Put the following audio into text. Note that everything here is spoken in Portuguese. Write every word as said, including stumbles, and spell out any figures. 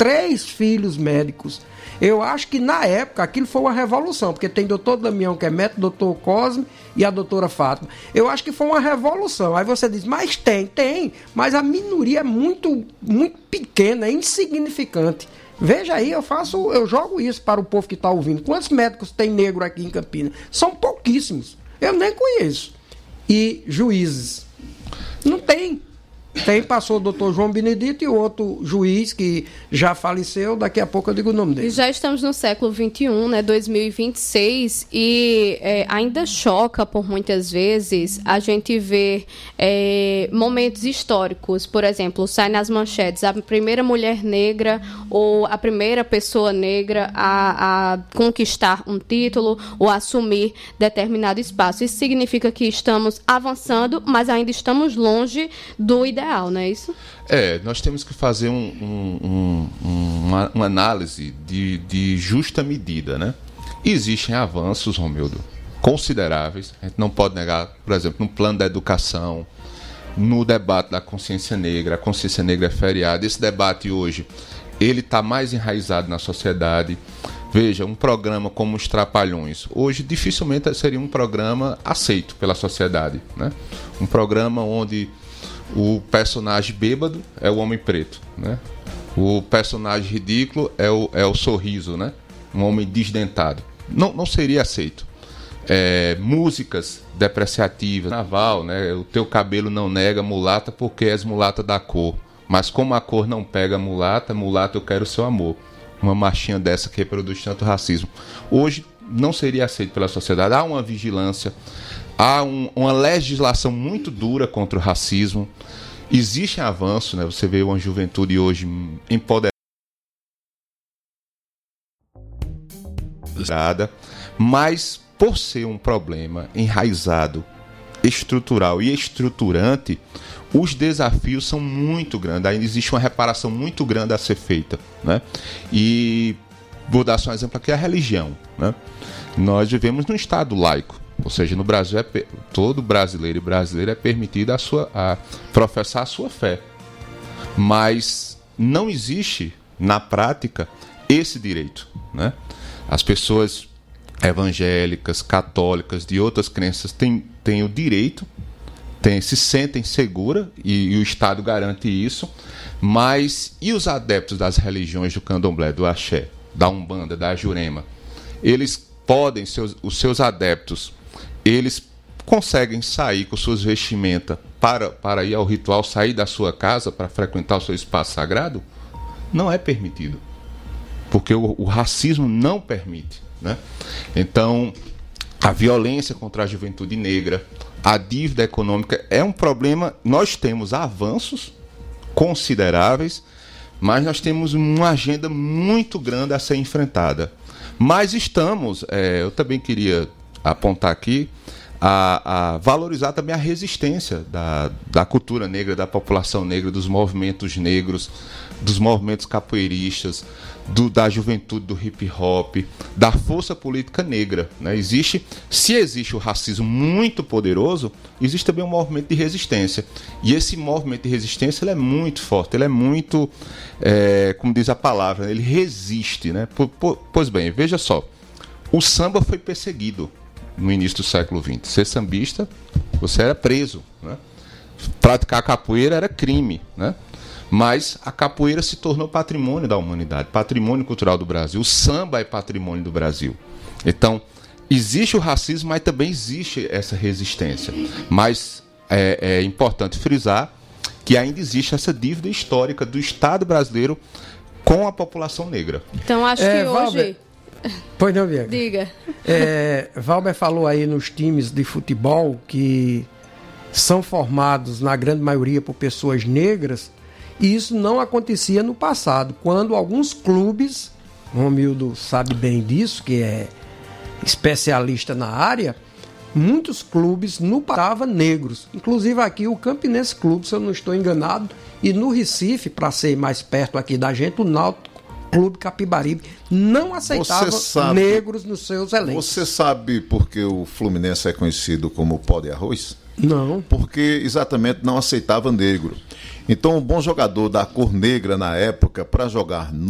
três filhos médicos. Eu acho que na época aquilo foi uma revolução, porque tem doutor Damião, que é médico, doutor Cosme e a doutora Fátima. Eu acho que foi uma revolução. Aí você diz, mas tem, tem, mas a minoria é muito, muito pequena, é insignificante. Veja aí, eu faço, eu jogo isso para o povo que está ouvindo. Quantos médicos tem negro aqui em Campinas? São pouquíssimos. Eu nem conheço. E juízes? Não tem. Tem, passou o doutor João Benedito e outro juiz que já faleceu, daqui a pouco eu digo o nome dele. E já estamos no século vinte e um, né, dois mil e vinte e seis, e é, ainda choca por muitas vezes a gente ver é, momentos históricos, por exemplo, sai nas manchetes a primeira mulher negra ou a primeira pessoa negra a, a conquistar um título ou assumir determinado espaço. Isso significa que estamos avançando, mas ainda estamos longe do ideal. Real, não é isso? É, nós temos que fazer um, um, um, uma, uma análise de, de justa medida, né? Existem avanços, Romildo, consideráveis. A gente não pode negar, por exemplo, no plano da educação, no debate da consciência negra. A consciência negra é feriada. Esse debate hoje, ele está mais enraizado na sociedade. Veja, um programa como Os Trapalhões, hoje dificilmente seria um programa aceito pela sociedade, né? Um programa onde o personagem bêbado é o homem preto, né? O personagem ridículo é o, é o sorriso, né? Um homem desdentado. Não, não seria aceito. É, músicas depreciativas, naval, né? O teu cabelo não nega mulata porque és mulata da cor. Mas como a cor não pega mulata, mulata eu quero o seu amor. Uma marchinha dessa que reproduz tanto racismo. Hoje não seria aceito pela sociedade. Há uma vigilância. Há um, uma legislação muito dura contra o racismo. Existe avanço, né? Você vê uma juventude hoje empoderada, mas por ser um problema enraizado, estrutural e estruturante, os desafios são muito grandes. Ainda existe uma reparação muito grande a ser feita, né? E vou dar só um exemplo aqui, a religião, né? Nós vivemos num estado laico. Ou seja, no Brasil, é, todo brasileiro e brasileira é permitido a sua, a professar a sua fé. Mas não existe, na prática, esse direito, né? As pessoas evangélicas, católicas, de outras crenças, têm, têm o direito, têm, se sentem seguras, e, e o Estado garante isso, mas e os adeptos das religiões do candomblé, do axé, da umbanda, da jurema? Eles podem, seus, os seus adeptos, eles conseguem sair com suas vestimentas para, para ir ao ritual, sair da sua casa para frequentar o seu espaço sagrado? Não é permitido. Porque o, o racismo não permite, né? Então, a violência contra a juventude negra, a dívida econômica é um problema. Nós temos avanços consideráveis, mas nós temos uma agenda muito grande a ser enfrentada. Mas estamos, é, eu também queria apontar aqui, a, a valorizar também a resistência da, da cultura negra, da população negra, dos movimentos negros, dos movimentos capoeiristas, do, da juventude do hip hop, da força política negra, né? Existe, se existe o racismo muito poderoso, existe também um movimento de resistência. E esse movimento de resistência ele é muito forte, ele é muito, é, como diz a palavra, ele resiste, né? Pois bem, veja só, o samba foi perseguido no início do século vinte. Ser sambista, você era preso, né? Praticar capoeira era crime, né? Mas a capoeira se tornou patrimônio da humanidade, patrimônio cultural do Brasil. O samba é patrimônio do Brasil. Então, existe o racismo, mas também existe essa resistência. Mas é, é importante frisar que ainda existe essa dívida histórica do Estado brasileiro com a população negra. Então, acho é, que hoje... Valber... Pois não, Viega. Diga. É, Valber falou aí nos times de futebol que são formados, na grande maioria, por pessoas negras, e isso não acontecia no passado, quando alguns clubes, Romildo sabe bem disso, que é especialista na área, muitos clubes não paravam negros, inclusive aqui o Campinense Clube, se eu não estou enganado, e no Recife, para ser mais perto aqui da gente, o Náutico Clube Capibaribe não aceitava sabe, negros nos seus elencos. Você sabe por que o Fluminense é conhecido como pó de arroz? Não. Porque exatamente não aceitava negro. Então, um bom jogador da cor negra na época, para jogar no